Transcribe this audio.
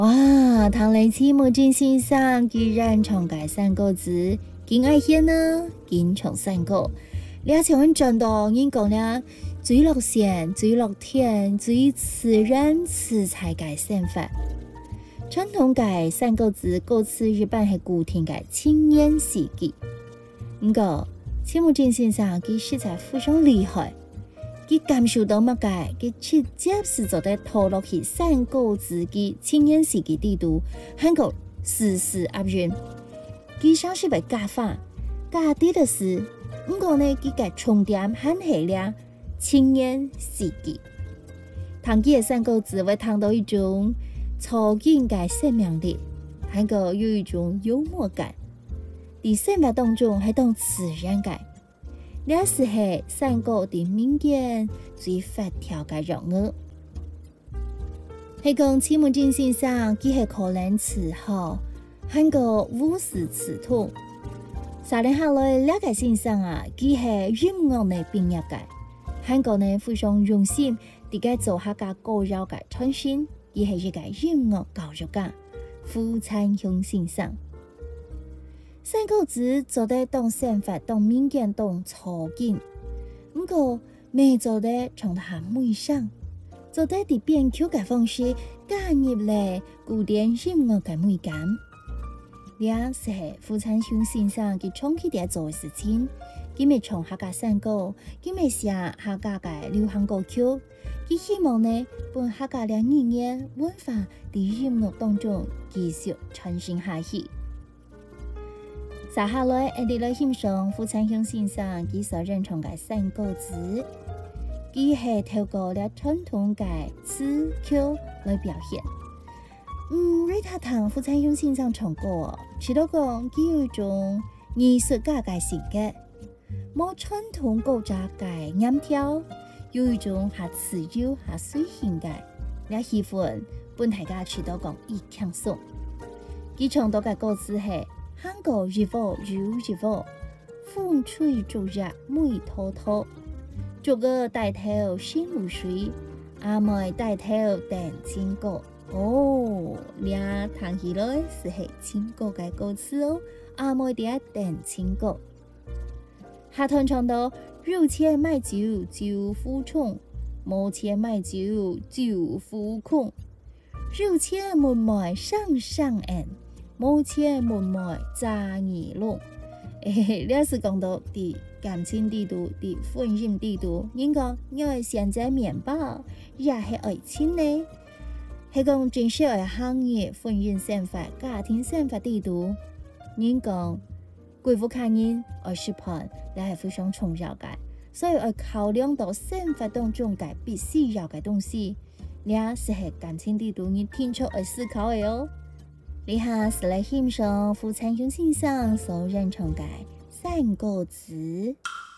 哇，唐雷期末进先生既然重解三個字，真愛顯呢，真重三個。了像阮傳道人講了，水落線、水落天、水自然此才解散法。傳統解三個字歌詞日版係固定嘅青年時期。不過，期末進先生佢實在非常厲害。佢感受到乜嘅？佢直接是做得拖落去三個字嘅青年時期地圖，韓國時時押韻。佢像是被加法，加啲的是，不過呢，佢嘅重點很係了青年時期。唐佢嘅三個字會談到一種超緊嘅生命力，韓國有一種幽默感，喺生活當中係當自然嘅。這是係三個的民間最發條嘅人物，係講期末進先生佢係可能詞好，韓國武士詞統。3年下來，這個先生啊，佢係音樂嘅畢業嘅，韓國呢非常用心，地個做下個教育嘅創新，佢係一個音樂教育家，傅燦雄先生。三個字做得當生活當民間當超緊，不過未做得從下美上，做得啲編曲嘅方式加入了古典音樂嘅美感。呢是傅燦雄先生佢長期地做嘅事情，佢咪從下個山歌，佢咪寫下個嘅流行歌曲，佢希望呢本下個嘅語言文化喺音樂當中繼續傳承下去。接下來，我哋來欣賞傅燦雄先生佢所認同嘅三個字，佢係透過了傳統嘅詞曲來表現。瑞塔堂傅燦雄先生唱歌，知道講佢有一種藝術家嘅性格，冇傳統歌者嘅音調，有一種下自由下隨性嘅，也喜歡本大家知道講易輕鬆。佢唱到嘅歌詞係。韓國日舞如日舞，風吹竹日美滔滔。竹兒帶頭心如水，阿妹帶頭彈情歌。哦，你聽起來是係情歌嘅歌詞哦。阿妹啲彈情歌。下段唱到：有錢買酒就負重，冇錢買酒就負窮。有錢沒買上上岸。冇錢沒買詐耳聾，呢是講到啲感情地圖、啲婚姻地圖，應該要選擇麵包，也係愛情呢。係講正式嘅行業、婚姻生活、家庭生活地圖，應講貴婦客人愛視頻，你係非常重要嘅，所以要考量到生活當中嘅必須要嘅東西，呢是係感情地圖你聽出嚟思考嘅哦。以下是來欣賞傅燦雄先生所認同嘅三個字。